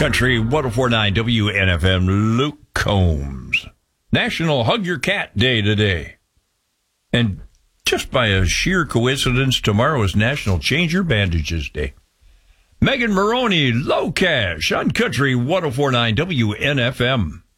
Country 104.9 WNFM, Luke Combs. National Hug Your Cat Day today. And just by a sheer coincidence, tomorrow is National Change Your Bandages Day. Megan Maroney, Low Cash on Country 104.9 WNFM.